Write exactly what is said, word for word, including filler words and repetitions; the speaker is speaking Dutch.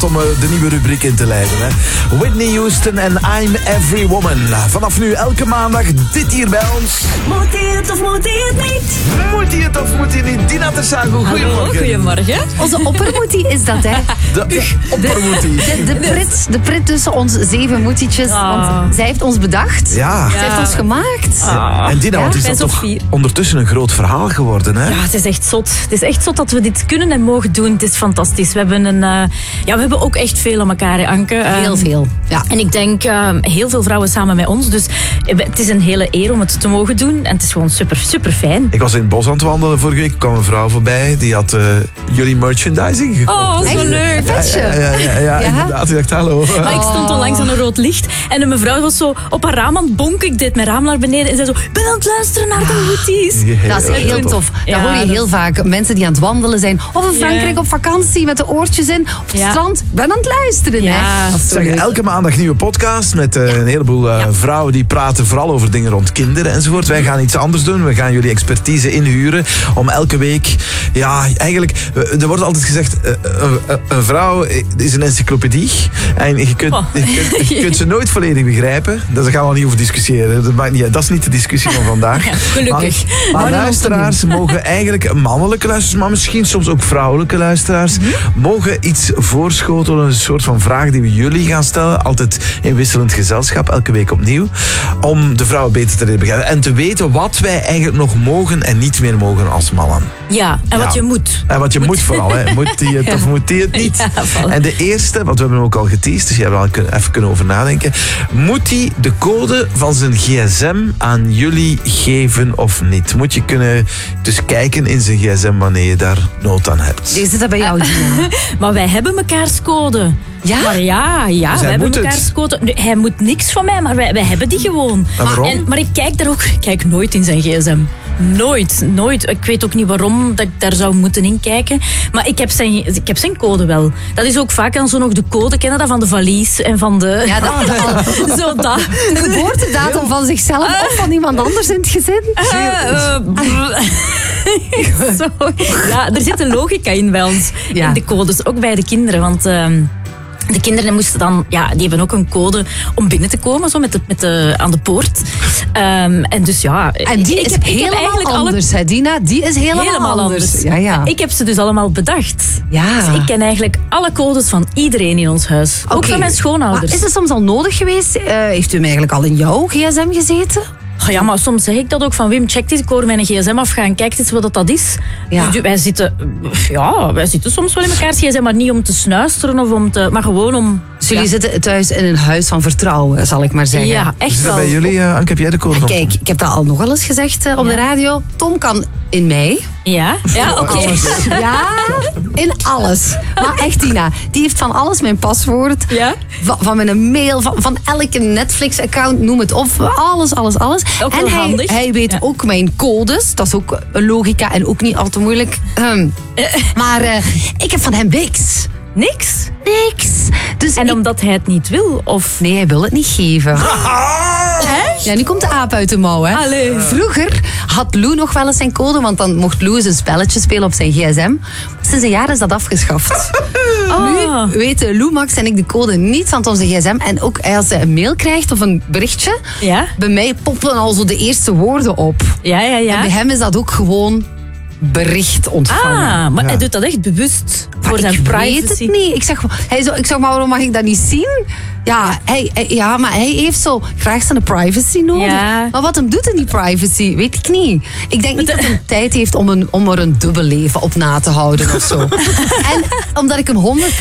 om de nieuwe rubriek in te leiden. Hè. Whitney Houston en I'm Every Woman. Vanaf nu elke maandag dit hier bij ons. Moet hij het of moet hij het niet? Moet hij het of moet hij niet? Dina Tersago, goedemorgen. Hallo, goedemorgen. Onze oppermoetie is dat, hè? De oppermoetie. De, de, prit, de prit tussen ons zeven moetietjes. Ah. Want zij heeft ons bedacht. Ja. Zij heeft ons gemaakt. Ah. En Dina, Ja, wat is bij dat toch Sophie. ondertussen een groot verhaal geworden, hè? Ja, het is echt zot. Het is echt zot dat we dit kunnen en mogen doen. Het is fantastisch. We hebben, een, uh, ja, we hebben ook echt veel aan elkaar, hè, Anke. Heel Um, veel. Ja. En ik denk uh, heel veel vrouwen samen met ons. Dus het is een hele eer om het te mogen doen. En het is gewoon super, super fijn. Ik was in het bos aan het wandelen vorige week. Er kwam een vrouw voorbij. Die had uh, jullie merchandising gekocht. Oh, zo Echt? leuk. Een vestje. Ja, ja, ja, ja, Ja? inderdaad. Ik dacht, hallo. Maar ik stond onlangs aan een rood licht. En een mevrouw was zo op haar raam aan het bonken. Ik deed mijn raam naar beneden. En zei zo, ik ben aan het luisteren naar de Woeties. Dat is heel tof. Dat Ja, hoor je dat heel vaak. Mensen die aan het wandelen zijn. Of in Frankrijk Ja. op vakantie met de oortjes in. Op het Ja. strand. Ben aan het luisteren, Ja. hè. Dat is zo Zeg, leuk. elke maandag nieuwe podcast met uh, een heleboel uh, vrouwen die praten vooral over dingen rond kinderen enzovoort. Wij gaan iets anders doen. We gaan jullie expertise inhuren om elke week, ja, eigenlijk, uh, er wordt altijd gezegd, uh, uh, uh, een vrouw is een encyclopedie en je kunt, Oh. je, kunt, je kunt ze nooit volledig begrijpen. Daar gaan we al niet over discussiëren. Dat, maakt niet, uit. Dat is niet de discussie van vandaag. Ja, gelukkig. Maar, maar Houden we ons te luisteraars mogen eigenlijk, mannelijke luisteraars, maar misschien soms ook vrouwelijke luisteraars, mogen iets voorschotelen, een soort van vraag die we jullie gaan stellen, altijd in wisselend gezelschap, elke week opnieuw, om de vrouwen beter te leren begrijpen en te weten wat wij eigenlijk nog mogen en niet meer mogen als mannen. Ja, en wat Ja. je moet. En wat je moet, vooral, hè. Moet die het of moet die het niet? Ja, voilà. En de eerste, want we hebben hem ook al geteased, dus jij hebt er al kun- even kunnen over nadenken. Moet hij de code van zijn gsm aan jullie geven of niet? Moet je kunnen dus kijken in zijn gsm wanneer je daar nood aan hebt? Deze zit bij jou, Gina. Maar wij hebben mekaars code. Ja? Maar ja, ja, Dus we hij hebben moet het. mekaars code. Nee, hij moet niks van mij, maar wij, wij hebben die gewoon. Maar waarom? En, maar ik kijk daar ook ik kijk nooit in zijn gsm. Nooit, nooit. Ik weet ook niet waarom dat ik daar zou moeten inkijken. Maar ik heb zijn, ik heb zijn code wel. Dat is ook vaak dan zo nog de code, kennen dat van de valies en van de... Ja, dat, dat- zo dat. de geboortedatum van zichzelf of van iemand anders in het gezin. Eh, eh, brr. Zo. Ja, er zit een logica in bij ons. Ja. In de codes, ook bij de kinderen. Want ehm, de kinderen moesten dan, ja, die hebben ook een code om binnen te komen, zo met de, met de, aan de poort. Ehm, en dus ja. En die ik is heb, ik heb helemaal eigenlijk alle- anders, hè, Dina? Die is helemaal, Helemaal anders. Ja, ja. Ik heb ze dus allemaal bedacht. Ja. Dus ik ken eigenlijk alle codes van iedereen in ons huis. Ook Oké. van mijn schoonouders. Maar is het soms al nodig geweest? Uh, heeft u hem eigenlijk al in jouw gsm gezeten? Oh ja, maar soms zeg ik dat ook van Wim, check dit, ik hoor mijn gsm afgaan, kijk eens wat dat is. Ja. Dus wij zitten, ja, wij zitten soms wel in mekaars gsm, maar niet om te snuisteren of om te, maar gewoon om... Dus jullie ja. zitten thuis in een huis van vertrouwen, zal ik maar zeggen. Ja, echt Is dat wel. bij jullie, uh, Anke, heb jij de code van? Kijk, ik heb dat al nog wel eens gezegd uh, op Ja. de radio. Tom kan in mij. Ja, ja oké. Ja, in alles. Maar echt, Tina, die heeft van alles mijn paswoord. Ja? Van, van mijn mail, van, van elke Netflix-account, noem het op. Alles, alles, alles. Ook en wel hij, handig. hij weet Ja. ook mijn codes. Dat is ook een logica en ook niet al te moeilijk. Hm. Maar uh, ik heb van hem niks. Niks? Niks. Dus En ik- omdat hij het niet wil, of... Nee, hij wil het niet geven. Ja, nu komt de aap uit de mouw, hè. Allee. Vroeger had Lou nog wel eens zijn code, want dan mocht Lou eens een spelletje spelen op zijn gsm. Sinds een jaar is dat afgeschaft. Oh. Nu weten Lou, Max en ik de code niet van onze gsm. En ook als hij een mail krijgt of een berichtje, Ja? bij mij poppen al zo de eerste woorden op. Ja, ja, En ja. bij hem is dat ook gewoon bericht ontvangen. Ah, maar Ja. hij doet dat echt bewust. Maar Voor zijn ik privacy. weet het niet. Ik zeg, hij zo, ik zeg, maar waarom mag ik dat niet zien? Ja, hij, hij- ja, maar hij heeft zo graag zijn privacy nodig. Ja. Maar wat hem doet in die privacy, weet ik niet. Ik denk niet dat hij tijd heeft om, een, om er een dubbel leven op na te houden of zo. En omdat ik een honderd